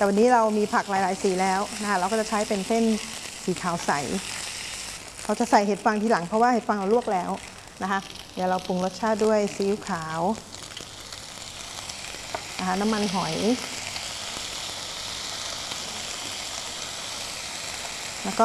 แต่วันนี้เรามีผักหลายๆสีแล้วนะคะเราก็จะใช้เป็นเส้นสีขาวใสเขาจะใส่เห็ดฟางทีหลังเพราะว่าเห็ดฟางเราลวกแล้วนะคะเดี๋ยวเราปรุงรสชาติด้วยซีอิ๊วขาวนะคะน้ำมันหอย